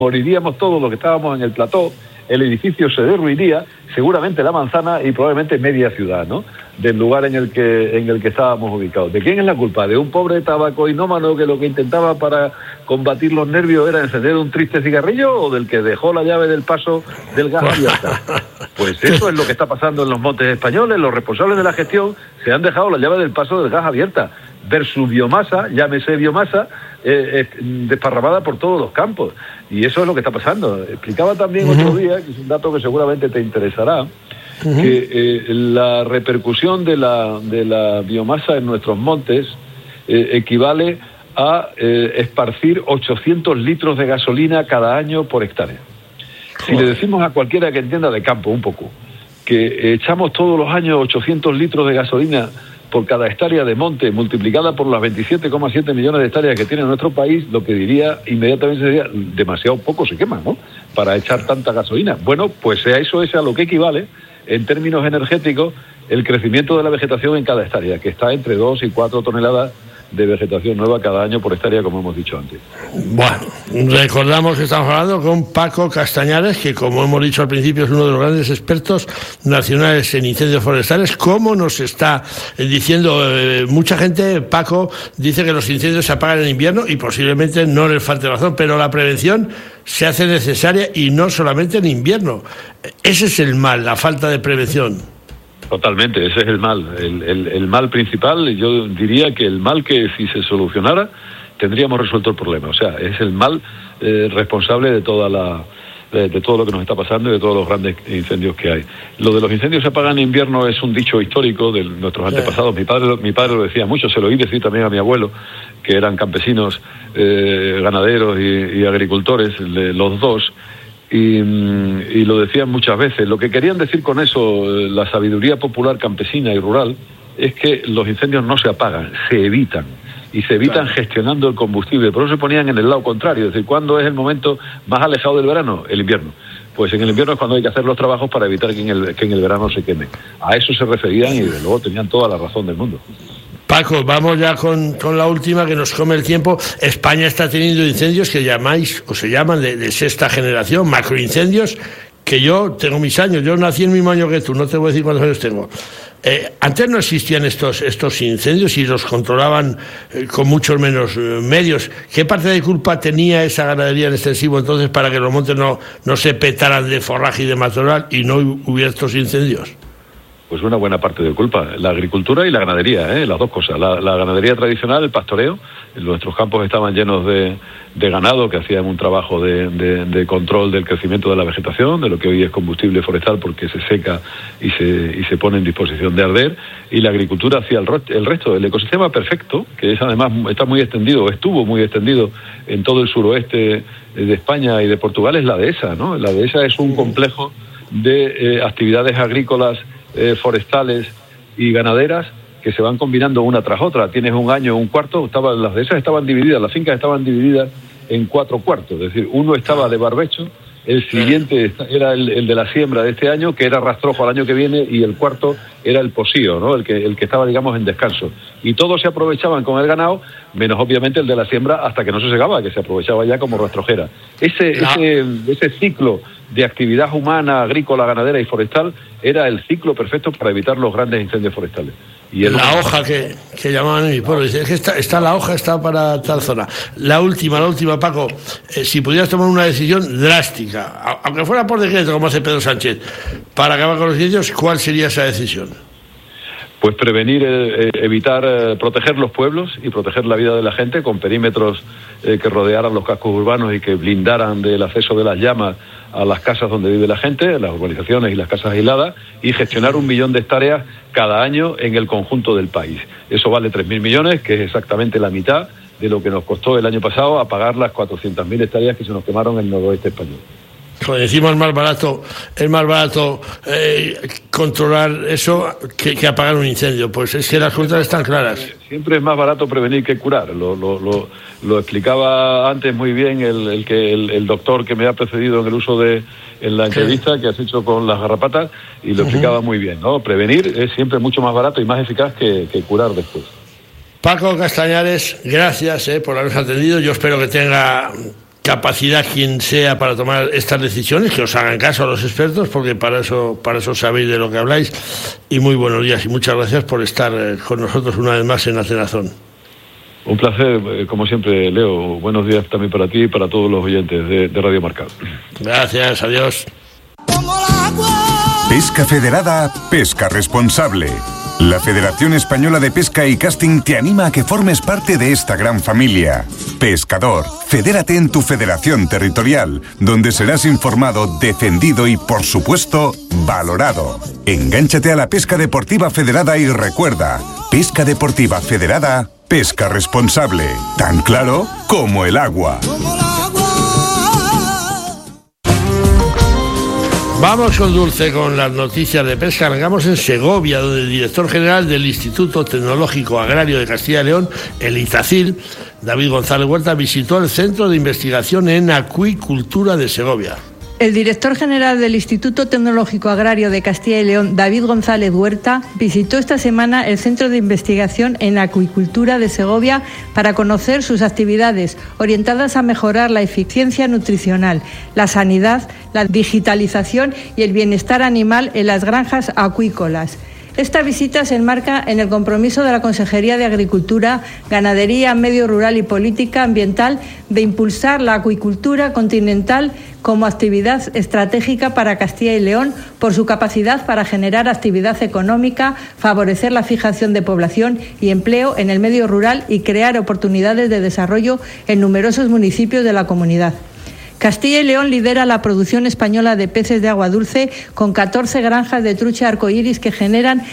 moriríamos todos los que estábamos en el plató, el edificio se derruiría, seguramente la manzana y probablemente media ciudad, ¿no?, del lugar en el que estábamos ubicados. ¿De quién es la culpa? ¿De un pobre tabacoinómano que lo que intentaba para combatir los nervios era encender un triste cigarrillo, o del que dejó la llave del paso del gas abierta? Pues eso es lo que está pasando en los montes españoles. Los responsables de la gestión se han dejado la llave del paso del gas abierta, versus biomasa, llámese biomasa, desparramada por todos los campos. Y eso es lo que está pasando. Explicaba también otro día, que es un dato que seguramente te interesará, que la repercusión de la biomasa en nuestros montes equivale a esparcir 800 litros de gasolina cada año por hectárea. Si le decimos a cualquiera que entienda de campo un poco que echamos todos los años 800 litros de gasolina por cada hectárea de monte, multiplicada por las 27,7 millones de hectáreas que tiene nuestro país, lo que diría inmediatamente sería: demasiado poco se quema, ¿no?, para echar tanta gasolina. Bueno, pues eso es a lo que equivale, en términos energéticos, el crecimiento de la vegetación en cada hectárea, que está entre 2 y 4 toneladas de vegetación nueva cada año por hectárea, como hemos dicho antes. Bueno, recordamos que estamos hablando con Paco Castañares, que, como hemos dicho al principio, es uno de los grandes expertos nacionales en incendios forestales. Como nos está diciendo mucha gente, Paco dice que los incendios se apagan en invierno, y posiblemente no les falte razón, pero la prevención se hace necesaria, y no solamente en invierno. Ese es el mal, la falta de prevención. Totalmente, ese es el mal, el mal principal. Yo diría que el mal que, si se solucionara, tendríamos resuelto el problema. O sea, es el mal responsable de todo lo que nos está pasando y de todos los grandes incendios que hay. Lo de los incendios se apagan en invierno es un dicho histórico de nuestros antepasados. Mi padre lo decía mucho, se lo oí decir también a mi abuelo, que eran campesinos, ganaderos y agricultores, los dos. Y lo decían muchas veces. Lo que querían decir con eso, la sabiduría popular campesina y rural, es que los incendios no se apagan, se evitan. Y se evitan gestionando el combustible. Por eso se ponían en el lado contrario. Es decir, ¿cuándo es el momento más alejado del verano? El invierno. Pues en el invierno es cuando hay que hacer los trabajos para evitar que en el verano se queme. A eso se referían, y desde luego tenían toda la razón del mundo. Paco, vamos ya con la última, que nos come el tiempo. España está teniendo incendios que se llaman de sexta generación, macroincendios, que yo tengo mis años, yo nací el mismo año que tú, no te voy a decir cuántos años tengo. Antes no existían estos incendios y los controlaban con muchos menos medios. ¿Qué parte de culpa tenía esa ganadería en extensivo entonces para que los montes no se petaran de forraje y de matorral y no hubiera estos incendios? Pues una buena parte de culpa, la agricultura y la ganadería, las dos cosas. La ganadería tradicional, el pastoreo, nuestros campos estaban llenos de ganado que hacían un trabajo de control del crecimiento de la vegetación, de lo que hoy es combustible forestal, porque se seca y se pone en disposición de arder, y la agricultura hacía el resto. El ecosistema perfecto, que es además está muy extendido, estuvo muy extendido en todo el suroeste de España y de Portugal, es la dehesa, ¿no? La dehesa es un complejo de actividades agrícolas, forestales y ganaderas que se van combinando una tras otra. Tienes un año, un cuarto, las dehesas estaban divididas, las fincas estaban divididas en 4 cuartos, es decir, uno estaba de barbecho, el siguiente era el de la siembra de este año, que era rastrojo al año que viene, y el cuarto era el posío, ¿no?, el que estaba, digamos, en descanso. Y todos se aprovechaban con el ganado, menos obviamente el de la siembra, hasta que no se segaba, que se aprovechaba ya como rastrojera. Ese ciclo de actividad humana, agrícola, ganadera y forestal era el ciclo perfecto para evitar los grandes incendios forestales. Y la hoja que llamaban en mi pueblo, dice, es que está la hoja, está para tal zona. La última, Paco, si pudieras tomar una decisión drástica, aunque fuera por decreto, como hace Pedro Sánchez, para acabar con los incendios, ¿cuál sería esa decisión? Pues prevenir, evitar, proteger los pueblos y proteger la vida de la gente con perímetros que rodearan los cascos urbanos y que blindaran del acceso de las llamas a las casas donde vive la gente, las urbanizaciones y las casas aisladas, y gestionar 1 millón de hectáreas cada año en el conjunto del país. Eso vale 3.000 millones, que es exactamente la mitad de lo que nos costó el año pasado apagar las 400.000 hectáreas que se nos quemaron en el noroeste español. Como decimos, es más barato controlar eso que apagar un incendio. Pues es que las cuentas están claras. Siempre es más barato prevenir que curar. Lo explicaba antes muy bien el doctor que me ha precedido en el uso en la entrevista que has hecho con las garrapatas, y lo explicaba muy bien, ¿no? Prevenir es siempre mucho más barato y más eficaz que curar después. Paco Castañares, gracias por habernos atendido. Yo espero que tenga capacidad quien sea para tomar estas decisiones, que os hagan caso a los expertos, porque para eso sabéis de lo que habláis. Y muy buenos días y muchas gracias por estar con nosotros una vez más en La Cenazón. Un placer, como siempre, Leo. Buenos días también para ti y para todos los oyentes de Radio Marca. Gracias, adiós. Pesca Federada, pesca responsable. La Federación Española de Pesca y Casting te anima a que formes parte de esta gran familia. Pescador, fedérate en tu federación territorial, donde serás informado, defendido y, por supuesto, valorado. Engánchate a la pesca deportiva federada y recuerda, pesca deportiva federada, pesca responsable. Tan claro como el agua. Vamos con Dulce con las noticias de pesca. Arrancamos en Segovia, donde el director general del Instituto Tecnológico Agrario de Castilla y León, el ITACIL, David González Huerta, visitó el Centro de Investigación en Acuicultura de Segovia. El director general del Instituto Tecnológico Agrario de Castilla y León, David González Huerta, visitó esta semana el Centro de Investigación en Acuicultura de Segovia para conocer sus actividades orientadas a mejorar la eficiencia nutricional, la sanidad, la digitalización y el bienestar animal en las granjas acuícolas. Esta visita se enmarca en el compromiso de la Consejería de Agricultura, Ganadería, Medio Rural y Política Ambiental de impulsar la acuicultura continental como actividad estratégica para Castilla y León por su capacidad para generar actividad económica, favorecer la fijación de población y empleo en el medio rural y crear oportunidades de desarrollo en numerosos municipios de la comunidad. Castilla y León lidera la producción española de peces de agua dulce con 14 granjas de trucha arcoíris que generan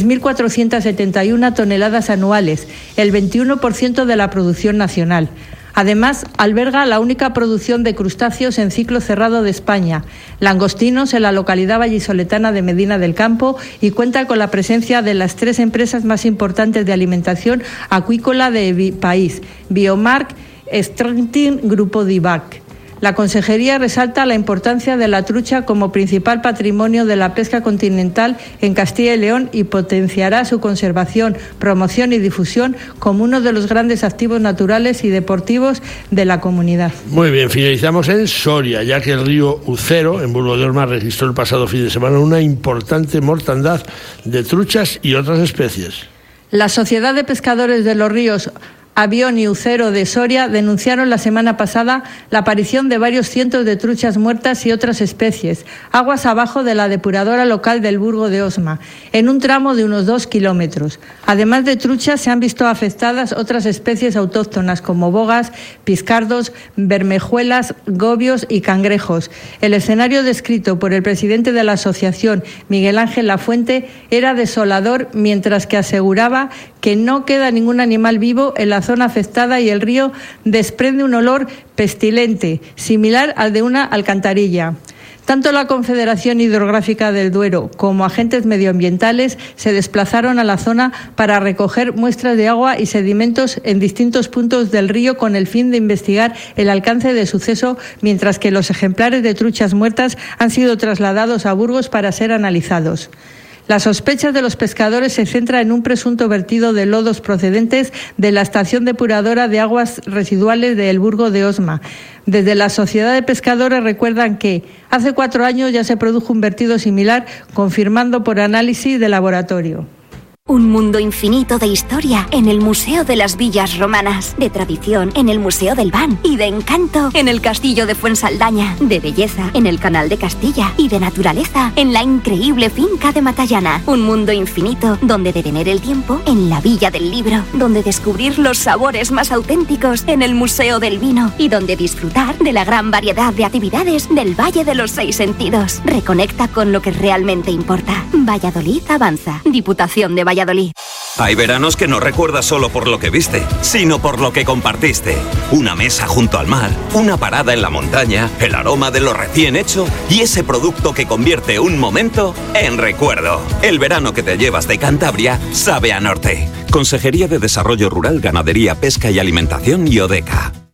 3.471 toneladas anuales, el 21% de la producción nacional. Además, alberga la única producción de crustáceos en ciclo cerrado de España, langostinos en la localidad vallisoletana de Medina del Campo, y cuenta con la presencia de las 3 empresas más importantes de alimentación acuícola del país, Biomark, Strentin, Grupo Divac. La Consejería resalta la importancia de la trucha como principal patrimonio de la pesca continental en Castilla y León y potenciará su conservación, promoción y difusión como uno de los grandes activos naturales y deportivos de la comunidad. Muy bien, finalizamos en Soria, ya que el río Ucero, en Burgo de Osma, registró el pasado fin de semana una importante mortandad de truchas y otras especies. La Sociedad de Pescadores de los Ríos Avión y Ucero de Soria denunciaron la semana pasada la aparición de varios cientos de truchas muertas y otras especies, aguas abajo de la depuradora local del Burgo de Osma, en un tramo de unos 2 kilómetros. Además de truchas, se han visto afectadas otras especies autóctonas como bogas, piscardos, bermejuelas, gobios y cangrejos. El escenario descrito por el presidente de la asociación, Miguel Ángel Lafuente, era desolador, mientras que aseguraba que no queda ningún animal vivo en la zona afectada y el río desprende un olor pestilente, similar al de una alcantarilla. Tanto la Confederación Hidrográfica del Duero como agentes medioambientales se desplazaron a la zona para recoger muestras de agua y sedimentos en distintos puntos del río con el fin de investigar el alcance del suceso, mientras que los ejemplares de truchas muertas han sido trasladados a Burgos para ser analizados. Las sospechas de los pescadores se centran en un presunto vertido de lodos procedentes de la estación depuradora de aguas residuales de El Burgo de Osma. Desde la Sociedad de Pescadores recuerdan que hace 4 años ya se produjo un vertido similar, confirmando por análisis de laboratorio. Un mundo infinito de historia en el Museo de las Villas Romanas, de tradición en el Museo del Ban y de encanto en el Castillo de Fuensaldaña, de belleza en el Canal de Castilla y de naturaleza en la increíble finca de Matallana. Un mundo infinito donde detener el tiempo en la Villa del Libro, donde descubrir los sabores más auténticos en el Museo del Vino y donde disfrutar de la gran variedad de actividades del Valle de los 6 Sentidos. Reconecta con lo que realmente importa. Valladolid avanza. Diputación de Valladolid. Hay veranos que no recuerdas solo por lo que viste, sino por lo que compartiste. Una mesa junto al mar, una parada en la montaña, el aroma de lo recién hecho y ese producto que convierte un momento en recuerdo. El verano que te llevas de Cantabria sabe a norte. Consejería de Desarrollo Rural, Ganadería, Pesca y Alimentación y ODECA.